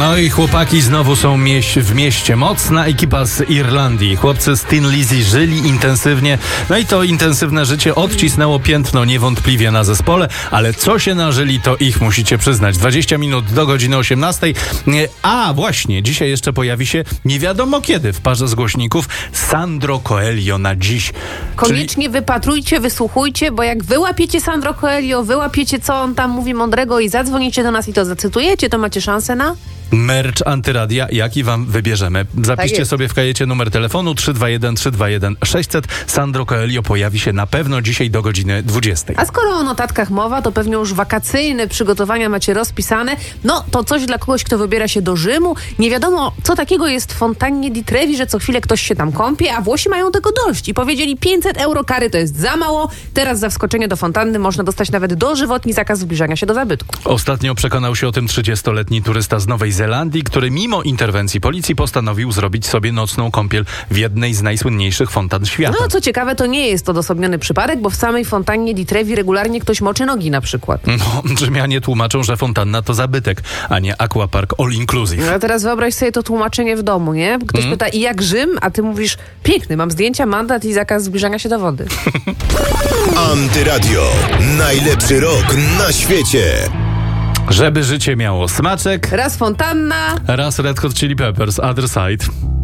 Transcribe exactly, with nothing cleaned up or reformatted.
No i chłopaki znowu są mieś- w mieście. Mocna ekipa z Irlandii. Chłopcy z Tin Lizzy żyli intensywnie. No i to intensywne życie odcisnęło piętno niewątpliwie na zespole, ale co się nażyli, to ich musicie przyznać. dwadzieścia minut do godziny osiemnastej. A właśnie, dzisiaj jeszcze pojawi się nie wiadomo kiedy w parze z głośników Sandro Coelho na dziś. Koniecznie Czyli... wypatrujcie, wysłuchujcie, bo jak wyłapiecie Sandro Coelho, wyłapiecie co on tam mówi mądrego i zadzwonicie do nas i to zacytujecie, to macie szansę na... merch Antyradia, jaki wam wybierzemy. Zapiszcie Tak sobie w kajecie numer telefonu trzy dwa jeden trzy dwa jeden sześćset. Sandro Coelho pojawi się na pewno dzisiaj do godziny dwudziestej. A skoro o notatkach mowa, to pewnie już wakacyjne przygotowania macie rozpisane. No, to coś dla kogoś, kto wybiera się do Rzymu. Nie wiadomo, co takiego jest w fontannie di Trevi, że co chwilę ktoś się tam kąpie, a Włosi mają tego dość. I powiedzieli, pięćset euro kary to jest za mało. Teraz za wskoczenie do fontanny można dostać nawet dożywotni zakaz zbliżania się do zabytku. Ostatnio przekonał się o tym trzydziestoletni turysta z Nowej Zelandii, który mimo interwencji policji postanowił zrobić sobie nocną kąpiel w jednej z najsłynniejszych fontan świata. No, co ciekawe, to nie jest odosobniony przypadek, bo w samej fontannie di Trevi regularnie ktoś moczy nogi na przykład. No, Rzymianie tłumaczą, że fontanna to zabytek, a nie aquapark all inclusive. No, a teraz wyobraź sobie to tłumaczenie w domu, nie? Ktoś Hmm? pyta, i jak Rzym? A ty mówisz, piękny, mam zdjęcia, mandat i zakaz zbliżania się do wody. Antyradio. Najlepszy rok na świecie. Żeby życie miało smaczek, Raz fontanna. raz Red Hot Chili Peppers, Other Side.